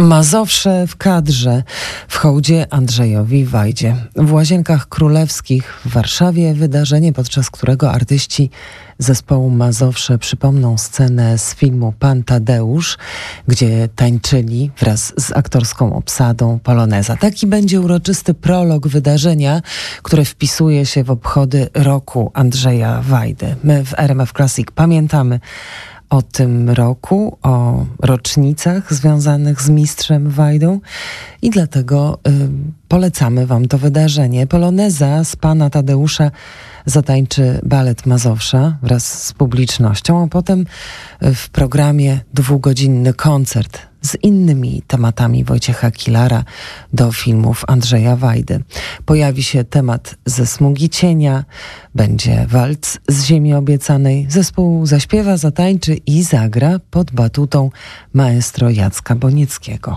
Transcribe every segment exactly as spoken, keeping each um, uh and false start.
Mazowsze w kadrze w hołdzie Andrzejowi Wajdzie. W Łazienkach Królewskich w Warszawie wydarzenie, podczas którego artyści zespołu Mazowsze przypomną scenę z filmu Pan Tadeusz, gdzie tańczyli wraz z aktorską obsadą poloneza. Taki będzie uroczysty prolog wydarzenia, które wpisuje się w obchody roku Andrzeja Wajdy. My w R M F Classic pamiętamy o tym roku, o rocznicach związanych z mistrzem Wajdą i dlatego y, polecamy wam to wydarzenie. Poloneza z Pana Tadeusza zatańczy balet Mazowsza wraz z publicznością, a potem w programie dwugodzinny koncert z innymi tematami Wojciecha Kilara do filmów Andrzeja Wajdy. Pojawi się temat ze Smugi Cienia, będzie walc z Ziemi Obiecanej. Zespół zaśpiewa, zatańczy i zagra pod batutą maestro Jacka Bonieckiego.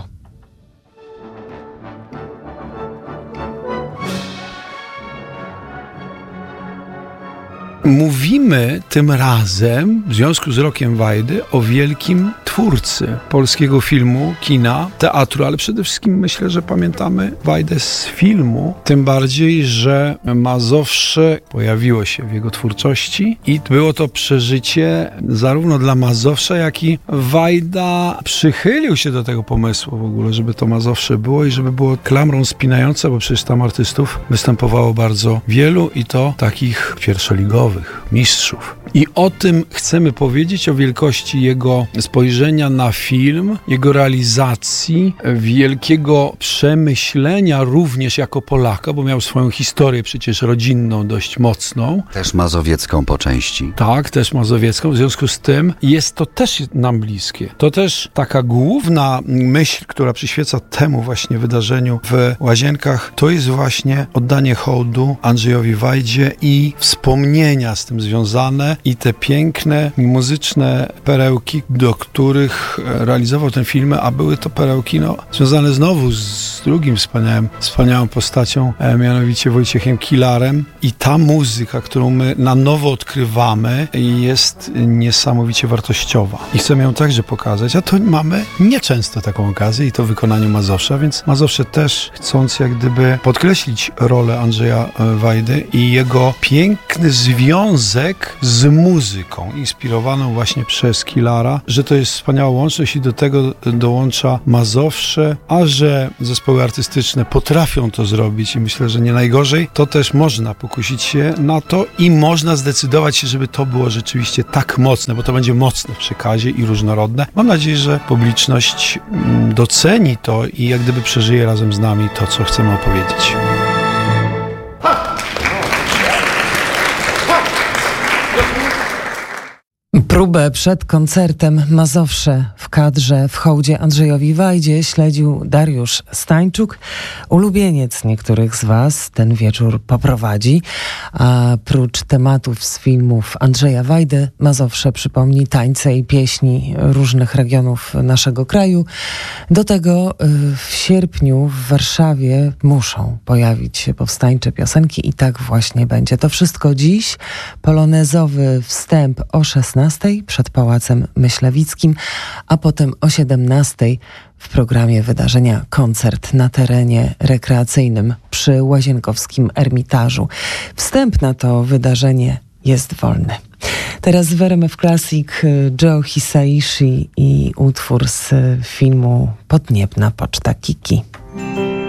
Mówimy tym razem, w związku z rokiem Wajdy, o wielkim twórcy polskiego filmu, kina, teatru, ale przede wszystkim myślę, że pamiętamy Wajdę z filmu, tym bardziej, że Mazowsze pojawiło się w jego twórczości i było to przeżycie zarówno dla Mazowsza, jak i Wajda przychylił się do tego pomysłu w ogóle, żeby to Mazowsze było i żeby było klamrą spinające, bo przecież tam artystów występowało bardzo wielu i to takich pierwszoligowych mistrzów. I o tym chcemy powiedzieć, o wielkości jego spojrzenia na film, jego realizacji, wielkiego przemyślenia również jako Polaka, bo miał swoją historię przecież rodzinną dość mocną. Też mazowiecką po części. Tak, też mazowiecką. W związku z tym jest to też nam bliskie. To też taka główna myśl, która przyświeca temu właśnie wydarzeniu w Łazienkach, to jest właśnie oddanie hołdu Andrzejowi Wajdzie i wspomnienia z tym związane i te piękne muzyczne perełki, do których realizował ten film, a były to perełki no, związane znowu z drugim wspaniałym, wspaniałą postacią, e, mianowicie Wojciechem Kilarem. I ta muzyka, którą my na nowo odkrywamy, jest niesamowicie wartościowa. I chcemy ją także pokazać, a to mamy nieczęsto taką okazję i to w wykonaniu Mazowsza, więc Mazowsze też chcąc jak gdyby podkreślić rolę Andrzeja Wajdy i jego piękny związek z muzyką, inspirowaną właśnie przez Kilara, że to jest wspaniała łączność i do tego dołącza Mazowsze, a że zespoły artystyczne potrafią to zrobić i myślę, że nie najgorzej, to też można pokusić się na to i można zdecydować się, żeby to było rzeczywiście tak mocne, bo to będzie mocne w przekazie i różnorodne. Mam nadzieję, że publiczność doceni to i jak gdyby przeżyje razem z nami to, co chcemy opowiedzieć. Próbę przed koncertem Mazowsze w kadrze w hołdzie Andrzejowi Wajdzie śledził Dariusz Stańczuk. Ulubieniec niektórych z was ten wieczór poprowadzi, a prócz tematów z filmów Andrzeja Wajdy Mazowsze przypomni tańce i pieśni różnych regionów naszego kraju. Do tego w sierpniu w Warszawie muszą pojawić się powstańcze piosenki i tak właśnie będzie. To wszystko dziś. Polonezowy wstęp o szesnastej przed Pałacem Myślewickim, a potem o siedemnastej w programie wydarzenia koncert na terenie rekreacyjnym przy Łazienkowskim Ermitażu. Wstęp na to wydarzenie jest wolny. Teraz w R M F Classic Joe Hisaishi i utwór z filmu Podniebna Poczta Kiki.